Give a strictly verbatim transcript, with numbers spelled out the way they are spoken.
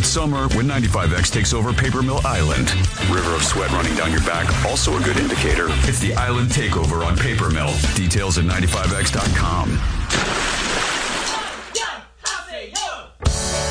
It's summer when ninety-five X takes over Paper Mill Island. River of sweat running down your back, also a good indicator. It's the Island Takeover on Paper Mill. Details at ninety-five X dot com.